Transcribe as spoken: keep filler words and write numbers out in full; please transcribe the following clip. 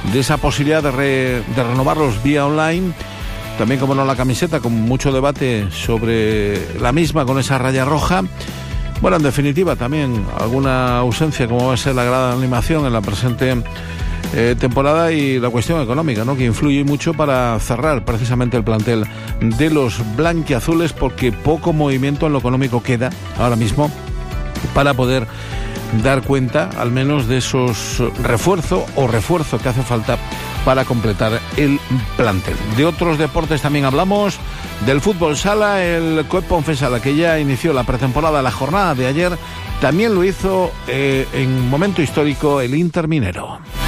de esa posibilidad de, re, de renovarlos vía online. También, como no, la camiseta, con mucho debate sobre la misma, con esa raya roja. Bueno, en definitiva, también alguna ausencia, como va a ser la grada de animación en la presente eh, temporada, y la cuestión económica, ¿no?, que influye mucho para cerrar precisamente el plantel de los blanquiazules, porque poco movimiento en lo económico queda ahora mismo para poder dar cuenta, al menos, de esos refuerzos o refuerzo que hace falta para completar el plantel. De otros deportes también hablamos, del fútbol sala. El Coep Ponfesala, que ya inició la pretemporada, la jornada de ayer, también lo hizo eh, en momento histórico el Inter Minero.